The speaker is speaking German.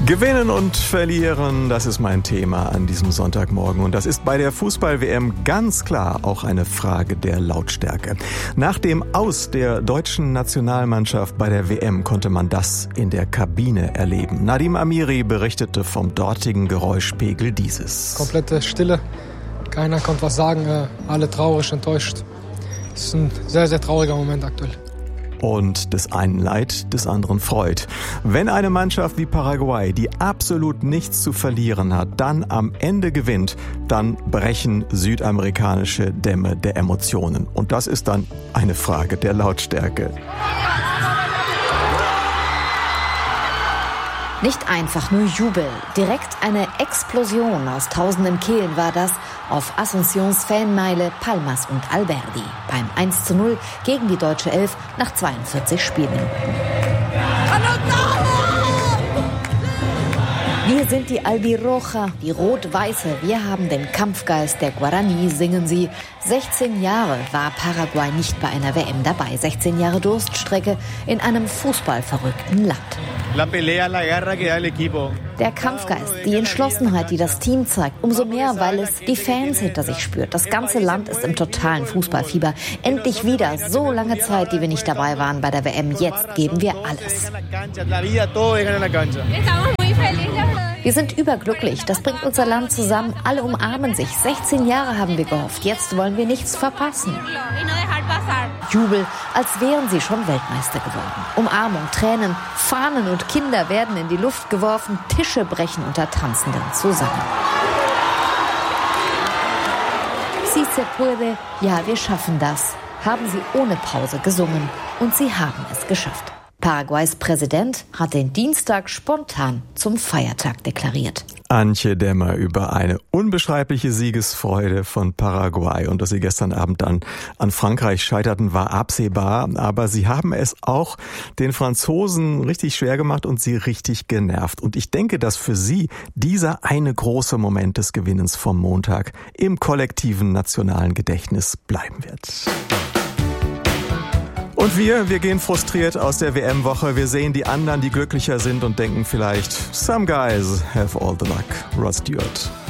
Gewinnen und verlieren, das ist mein Thema an diesem Sonntagmorgen. Und das ist bei der Fußball-WM ganz klar auch eine Frage der Lautstärke. Nach dem Aus der deutschen Nationalmannschaft bei der WM konnte man das in der Kabine erleben. Nadim Amiri berichtete vom dortigen Geräuschpegel dieses. Komplette Stille, keiner konnte was sagen, alle traurig, enttäuscht. Es ist ein sehr, sehr trauriger Moment aktuell. Und des einen Leid, des anderen freut. Wenn eine Mannschaft wie Paraguay, die absolut nichts zu verlieren hat, dann am Ende gewinnt, dann brechen südamerikanische Dämme der Emotionen. Und das ist dann eine Frage der Lautstärke. Nicht einfach nur Jubel, direkt eine Explosion aus tausenden Kehlen war das auf Asuncións Fanmeile Palmas und Alberdi beim 1:0 gegen die deutsche Elf nach 42 Spielminuten. Wir sind die Albirroja, die Rot-Weiße. Wir haben den Kampfgeist der Guarani, singen sie. 16 Jahre war Paraguay nicht bei einer WM dabei. 16 Jahre Durststrecke in einem fußballverrückten Land. Der Kampfgeist, die Entschlossenheit, die das Team zeigt, umso mehr, weil es die Fans hinter sich spürt. Das ganze Land ist im totalen Fußballfieber. Endlich wieder, so lange Zeit, die wir nicht dabei waren bei der WM. Jetzt geben wir alles. Wir sind überglücklich. Das bringt unser Land zusammen. Alle umarmen sich. 16 Jahre haben wir gehofft. Jetzt wollen wir nichts verpassen. Jubel, als wären sie schon Weltmeister geworden. Umarmung, Tränen, Fahnen und Kinder werden in die Luft geworfen. Tische brechen unter Tanzenden zusammen. Si se puede, ja, wir schaffen das, haben sie ohne Pause gesungen. Und sie haben es geschafft. Paraguays Präsident hat den Dienstag spontan zum Feiertag deklariert. Antje Dämmer über eine unbeschreibliche Siegesfreude von Paraguay. Und dass sie gestern Abend dann an Frankreich scheiterten, war absehbar. Aber sie haben es auch den Franzosen richtig schwer gemacht und sie richtig genervt. Und ich denke, dass für sie dieser eine große Moment des Gewinnens vom Montag im kollektiven nationalen Gedächtnis bleiben wird. Und wir gehen frustriert aus der WM-Woche. Wir sehen die anderen, die glücklicher sind und denken vielleicht, some guys have all the luck. Rod Stewart.